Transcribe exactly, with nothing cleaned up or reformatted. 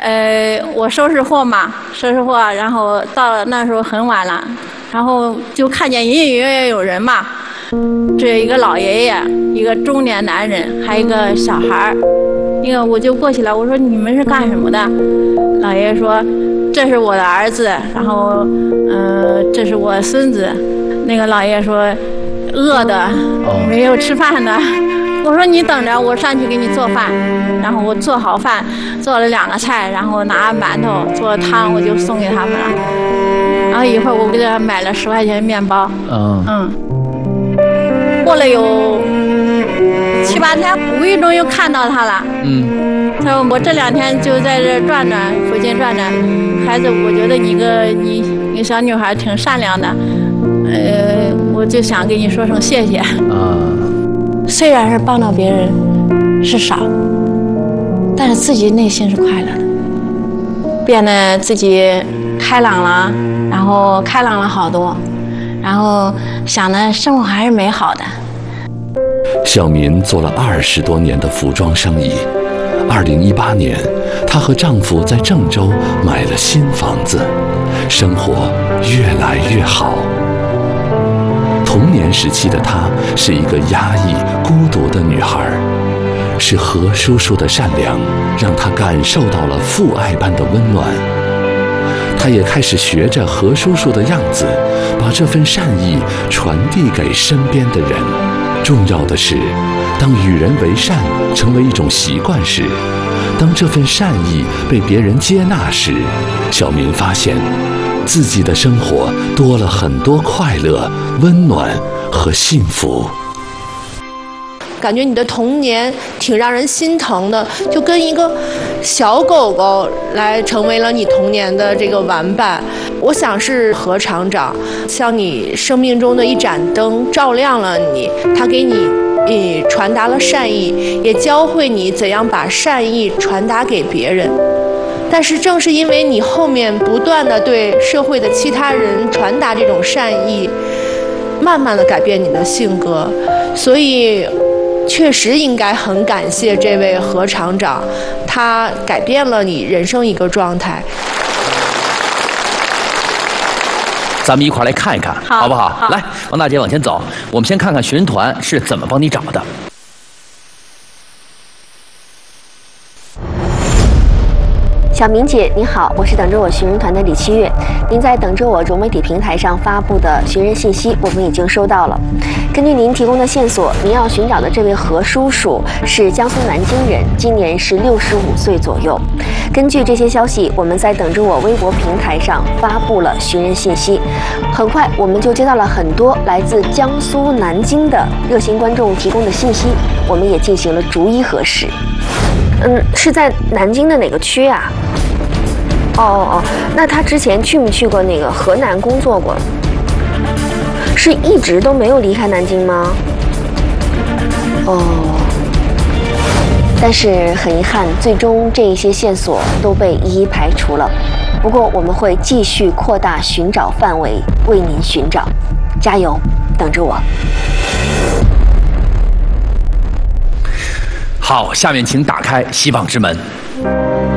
呃，我收拾货嘛，收拾货，然后到了那时候很晚了，然后就看见隐隐约约有人嘛，这一个老爷爷，一个中年男人，还有一个小孩儿。那个我就过去了，我说你们是干什么的？老爷爷说这是我的儿子，然后呃这是我孙子。那个老爷爷说饿的，没有吃饭的。我说你等着，我上去给你做饭。然后我做好饭，做了两个菜，然后拿馒头做汤，我就送给他们了。然后一会儿我给他买了十块钱面包。嗯嗯。过了有七八天，无意中又看到他了。嗯。他说我这两天就在这转转，附近转转。孩子，我觉得你个你你小女孩挺善良的，呃，我就想跟你说声谢谢。啊。虽然是帮到别人是少，但是自己内心是快乐的，变得自己开朗了，然后开朗了好多，然后想的生活还是美好的。 小民做了二十多年的服装生意，二零一八年，她和丈夫在郑州买了新房子，生活越来越好。童年时期的她是一个压抑、孤独的女孩，是何叔叔的善良让她感受到了父爱般的温暖。她也开始学着何叔叔的样子，把这份善意传递给身边的人。重要的是，当与人为善成为一种习惯时，当这份善意被别人接纳时，小民发现自己的生活多了很多快乐、温暖和幸福。 感觉你的童年挺让人心疼的，就跟一个小狗狗来成为了你童年的这个玩伴。我想是何厂长像你生命中的一盏灯，照亮了你，他给你呃传达了善意，也教会你怎样把善意传达给别人。但是正是因为你后面不断的对社会的其他人传达这种善意，慢慢的改变你的性格，所以确实应该很感谢这位何厂长，他改变了你人生一个状态。 咱们一块儿来看一看， 好， 好不好？ 好， 来，王大姐往前走，我们先看看寻人团是怎么帮你找的。 小明姐，你好，我是等着我寻人团的李七月。您在等着我融媒体平台上发布的寻人信息，我们已经收到了。根据您提供的线索，您要寻找的这位何叔叔是江苏南京人，今年是六十五岁左右。根据这些消息，我们在等着我微博平台上发布了寻人信息。很快，我们就接到了很多来自江苏南京的热心观众提供的信息，我们也进行了逐一核实。嗯，是在南京的哪个区啊？哦哦哦，那他之前去没去过那个河南工作过？是一直都没有离开南京吗？哦，但是很遗憾，最终这一些线索都被一一排除了。不过我们会继续扩大寻找范围，为您寻找，加油，等着我。 好，下面请打开希望之门。